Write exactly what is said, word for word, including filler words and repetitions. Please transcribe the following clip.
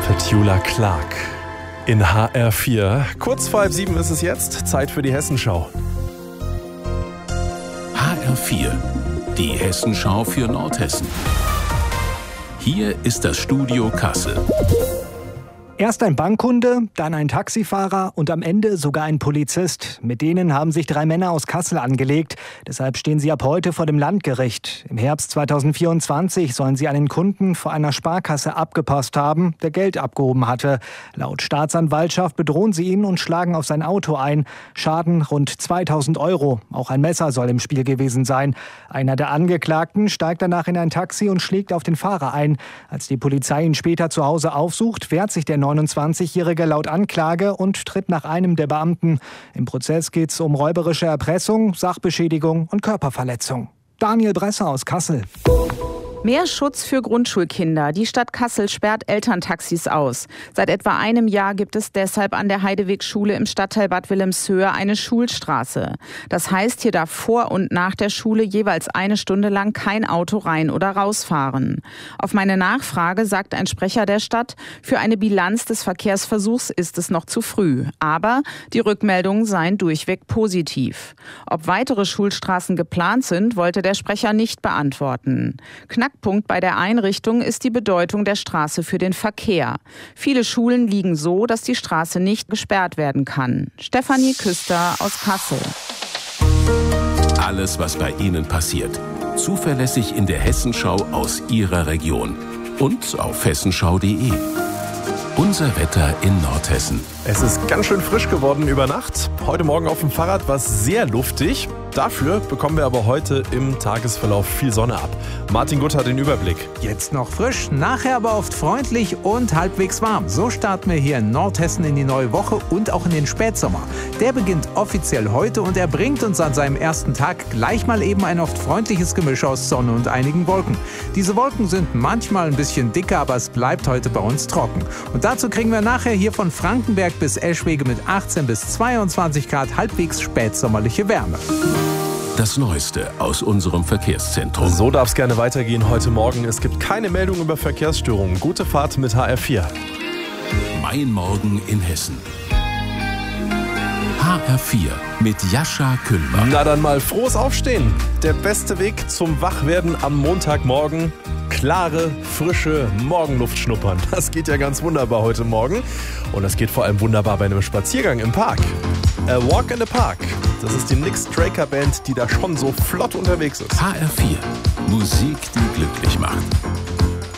Petula Clark in H R vier. Kurz vor halb sieben ist es jetzt. Zeit für die Hessenschau. H R vier, die Hessenschau für Nordhessen. Hier ist das Studio Kassel. Erst ein Bankkunde, dann ein Taxifahrer und am Ende sogar ein Polizist. Mit denen haben sich drei Männer aus Kassel angelegt. Deshalb stehen sie ab heute vor dem Landgericht. Im Herbst zweitausendvierundzwanzig sollen sie einen Kunden vor einer Sparkasse abgepasst haben, der Geld abgehoben hatte. Laut Staatsanwaltschaft bedrohen sie ihn und schlagen auf sein Auto ein. Schaden rund zweitausend Euro. Auch ein Messer soll im Spiel gewesen sein. Einer der Angeklagten steigt danach in ein Taxi und schlägt auf den Fahrer ein. Als die Polizei ihn später zu Hause aufsucht, wehrt sich der neunundzwanzigjährige laut Anklage und tritt nach einem der Beamten. Im Prozess geht es um räuberische Erpressung, Sachbeschädigung und Körperverletzung. Daniel Bresser aus Kassel. Mehr Schutz für Grundschulkinder. Die Stadt Kassel sperrt Elterntaxis aus. Seit etwa einem Jahr gibt es deshalb an der Heidewegschule im Stadtteil Bad Wilhelmshöhe eine Schulstraße. Das heißt, hier darf vor und nach der Schule jeweils eine Stunde lang kein Auto rein oder rausfahren. Auf meine Nachfrage sagt ein Sprecher der Stadt, für eine Bilanz des Verkehrsversuchs ist es noch zu früh. Aber die Rückmeldungen seien durchweg positiv. Ob weitere Schulstraßen geplant sind, wollte der Sprecher nicht beantworten. Knack Punkt bei der Einrichtung ist die Bedeutung der Straße für den Verkehr. Viele Schulen liegen so, dass die Straße nicht gesperrt werden kann. Stefanie Küster aus Kassel. Alles, was bei Ihnen passiert. Zuverlässig in der Hessenschau aus Ihrer Region. Und auf hessenschau punkt de. Unser Wetter in Nordhessen. Es ist ganz schön frisch geworden über Nacht. Heute Morgen auf dem Fahrrad war es sehr luftig. Dafür bekommen wir aber heute im Tagesverlauf viel Sonne ab. Martin Gutt hat den Überblick. Jetzt noch frisch, nachher aber oft freundlich und halbwegs warm. So starten wir hier in Nordhessen in die neue Woche und auch in den Spätsommer. Der beginnt offiziell heute und er bringt uns an seinem ersten Tag gleich mal eben ein oft freundliches Gemisch aus Sonne und einigen Wolken. Diese Wolken sind manchmal ein bisschen dicker, aber es bleibt heute bei uns trocken. Und dazu kriegen wir nachher hier von Frankenberg bis Eschwege mit achtzehn bis zweiundzwanzig Grad halbwegs spätsommerliche Wärme. Das Neueste aus unserem Verkehrszentrum. So darf es gerne weitergehen heute Morgen. Es gibt keine Meldung über Verkehrsstörungen. Gute Fahrt mit H R vier. Mein Morgen in Hessen. H R vier mit Jascha Kühlmann. Na dann mal frohes Aufstehen. Der beste Weg zum Wachwerden am Montagmorgen. Klare, frische Morgenluft schnuppern. Das geht ja ganz wunderbar heute Morgen. Und das geht vor allem wunderbar bei einem Spaziergang im Park. A Walk in the Park. Das ist die Nick Straker Band, die da schon so flott unterwegs ist. H R vier. Musik, die glücklich macht.